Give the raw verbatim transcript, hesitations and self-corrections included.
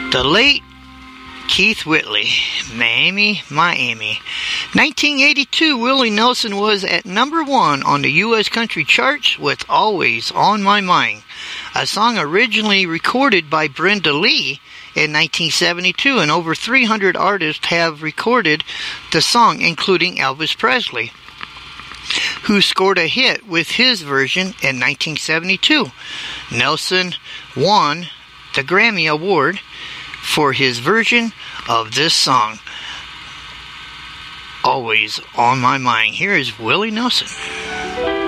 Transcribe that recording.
The late Keith Whitley, Miami, Miami. nineteen eighty-two, Willie Nelson was at number one on the U S country charts with Always on My Mind, a song originally recorded by Brenda Lee in nineteen seventy-two, and over three hundred artists have recorded the song, including Elvis Presley, who scored a hit with his version in nineteen seventy-two. Nelson won the Grammy Award for his version of this song, Always on My Mind. Here is Willie Nelson.